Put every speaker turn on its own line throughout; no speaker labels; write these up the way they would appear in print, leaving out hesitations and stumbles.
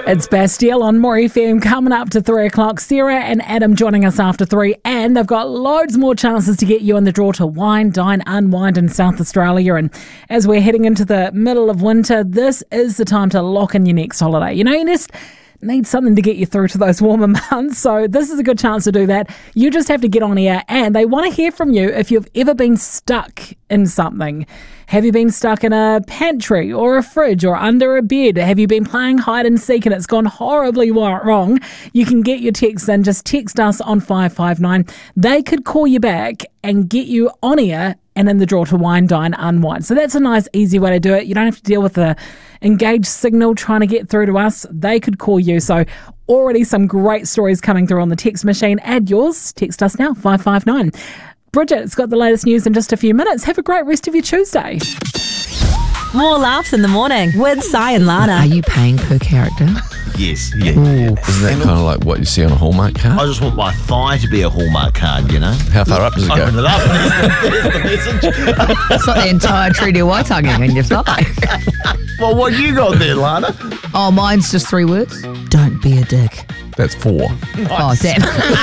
It's Bastille on More FM coming up to 3 o'clock. Sarah and Adam joining us after 3, and they've got loads more chances to get you in the draw to wine, dine, unwind in South Australia. And as we're heading into the middle of winter, this is the time to lock in your next holiday. You know, you just need something to get you through to those warmer months, so this is a good chance to do that. You just have to get on air, and they want to hear from you if you've ever been stuck in something. Have you been stuck in a pantry or a fridge or under a bed? Have you been playing hide and seek and it's gone horribly wrong? You can get your texts in. Just text us on 559. They could call you back and get you on air and in the draw to wine, dine, unwind. So that's a nice, easy way to do it. You don't have to deal with the engaged signal trying to get through to us. They could call you. So already some great stories coming through on the text machine. Add yours. Text us now, 559. Bridget's got the latest news in just a few minutes. Have a great rest of your Tuesday.
More laughs in the morning with Si and Lana.
Are you paying per character?
Yes, yeah.
Isn't that kind of like what you see on a Hallmark card?
I just want my thigh to be a Hallmark card, you know?
How far up does it go?
Open it up, there's the message.
It's like the entire Treaty of Waitangi in your thigh.
Well, what you got there, Lana?
Oh, mine's just 3 words. Don't be a dick.
That's 4.
Oh, damn.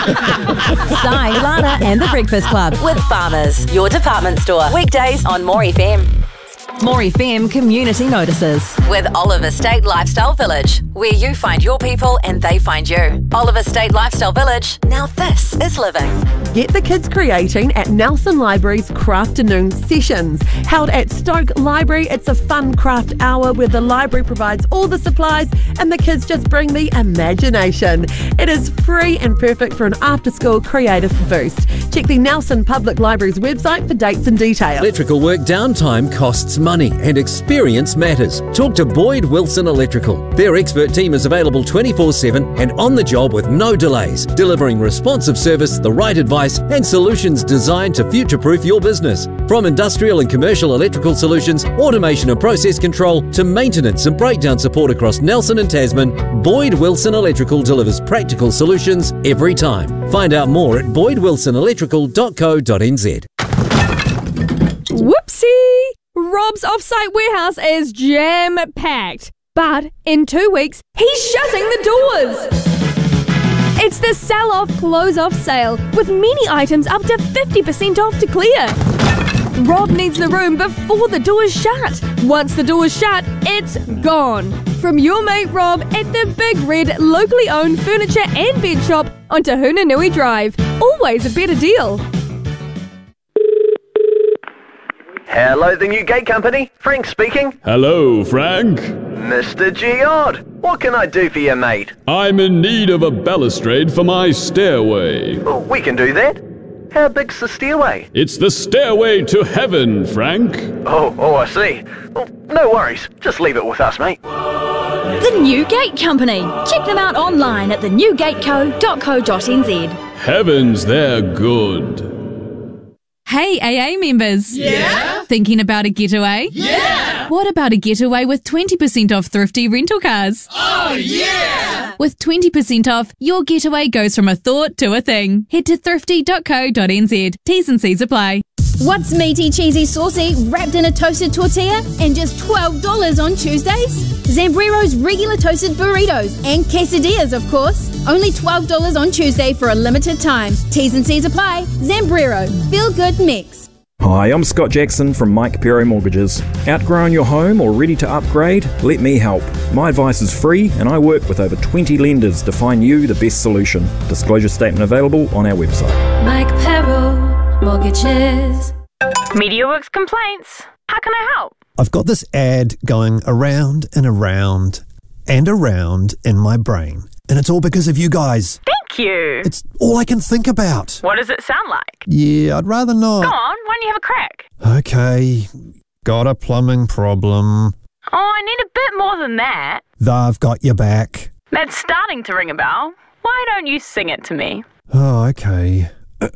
Si, Lana and the Breakfast Club with Farmers, your department store. Weekdays on More FM. More FM community notices with Oliver State Lifestyle Village, where you find your people and they find you. Oliver State Lifestyle Village. Now this is living.
Get the kids creating at Nelson Library's Crafternoon Sessions. Held at Stoke Library, it's a fun craft hour where the library provides all the supplies and the kids just bring the imagination. It is free and perfect for an after-school creative boost. Check the Nelson Public Library's website for dates and details.
Electrical work downtime costs money and experience matters. Talk to Boyd Wilson Electrical. Their expert team is available 24/7 and on the job with no delays, delivering responsive service, the right advice and solutions designed to future-proof your business. From industrial and commercial electrical solutions, automation and process control to maintenance and breakdown support across Nelson and Tasman, Boyd Wilson Electrical delivers practical solutions every time. Find out more at boydwilsonelectrical.co.nz.
Whoopsie! Rob's offsite warehouse is jam-packed. But in 2 weeks, he's shutting the doors. It's the sell-off, close-off sale with many items up to 50% off to clear. Rob needs the room before the doors shut. Once the doors shut, it's gone. From your mate Rob at the Big Red locally owned furniture and bed shop on Tahuna Nui Drive. Always a better deal.
Hello, the New Gate Company. Frank speaking.
Hello, Frank.
Mr. Geod, what can I do for you, mate?
I'm in need of a balustrade for my stairway.
Well, we can do that. How big's the stairway?
It's the stairway to heaven, Frank.
Oh, I see. Well, no worries. Just leave it with us, mate.
The New Gate Company. Check them out online at thenewgateco.co.nz.
Heavens, they're good.
Hey, AA members.
Yeah?
Thinking about a getaway?
Yeah!
What about a getaway with 20% off thrifty rental cars?
Oh, yeah!
With 20% off, your getaway goes from a thought to a thing. Head to thrifty.co.nz. T's and C's apply.
What's meaty, cheesy, saucy, wrapped in a toasted tortilla and just $12 on Tuesdays? Zambrero's regular toasted burritos and quesadillas, of course. Only $12 on Tuesday for a limited time. T's and C's apply. Zambrero. Feel good mix.
Hi, I'm Scott Jackson from Mike Pero Mortgages. Outgrown your home or ready to upgrade? Let me help. My advice is free and I work with over 20 lenders to find you the best solution. Disclosure statement available on our website.
Mike Pero Mortgages.
MediaWorks complaints. How can I help?
I've got this ad going around and around and around in my brain. And it's all because of you guys.
Thank you.
It's all I can think about.
What does it sound like?
Yeah, I'd rather not.
Go on, why don't you have a crack?
Okay, got a plumbing problem.
Oh, I need a bit more than that.
I've got your back.
That's starting to ring a bell. Why don't you sing it to me?
Oh, okay.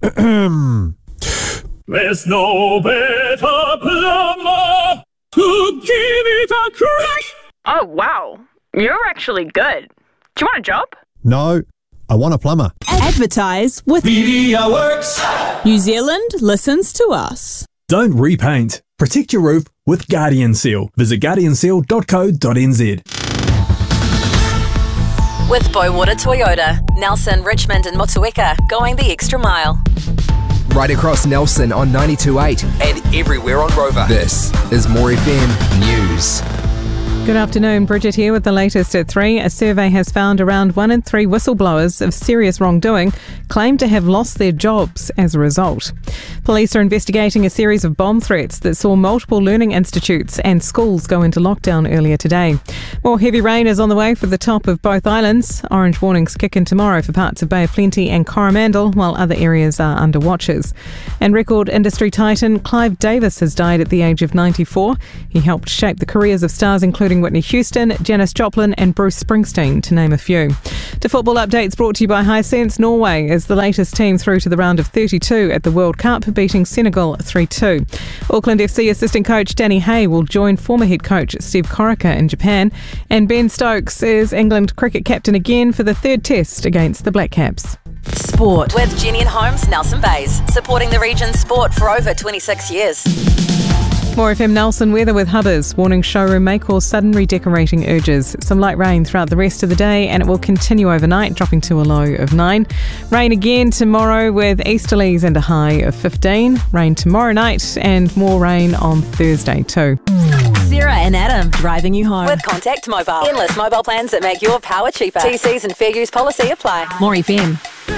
There's no better plumber to give it a crack.
Oh, wow. You're actually good. Do you want a job?
No, I want a plumber.
Advertise with
MediaWorks.
New Zealand listens to us.
Don't repaint. Protect your roof with Guardian Seal. Visit guardianseal.co.nz.
With Bowater Toyota, Nelson, Richmond and Motueka going the extra mile.
Right across Nelson on 92.8 and everywhere on Rover. This is More FM News.
Good afternoon, Bridget here with the latest at 3. A survey has found around 1 in 3 whistleblowers of serious wrongdoing claim to have lost their jobs as a result. Police are investigating a series of bomb threats that saw multiple learning institutes and schools go into lockdown earlier today. More heavy rain is on the way for the top of both islands. Orange warnings kick in tomorrow for parts of Bay of Plenty and Coromandel, while other areas are under watches. And record industry titan Clive Davis has died at the age of 94. He helped shape the careers of stars including Whitney Houston, Janis Joplin and Bruce Springsteen, to name a few. To football updates brought to you by Hisense. Norway is the latest team through to the round of 32 at the World Cup, beating Senegal 3-2. Auckland FC assistant coach Danny Hay will join former head coach Steve Corica in Japan. And Ben Stokes is England cricket captain again for the third test against the Black Caps.
Sport with Jenny and Holmes, Nelson Bays, supporting the region's sport for over 26 years.
More FM Nelson weather with Hubbers. Warning showroom may cause sudden redecorating urges. Some light rain throughout the rest of the day and it will continue overnight, dropping to a low of 9. Rain again tomorrow with easterlies and a high of 15. Rain tomorrow night and more rain on Thursday too.
Sarah and Adam, driving you home with Contact Mobile. Endless mobile plans that make your power cheaper. TCs and fair use policy apply.
More FM.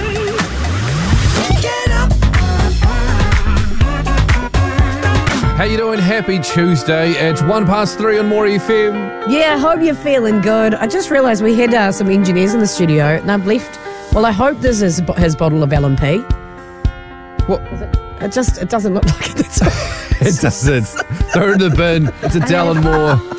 How you doing? Happy Tuesday. It's 3:01 on More FM.
Yeah, I hope you're feeling good. I just realised we had some engineers in the studio and I've left, well, I hope this is his bottle of LMP.
What?
It doesn't look like it.
It doesn't. Throw it in the bin. It's a Dallin Moore.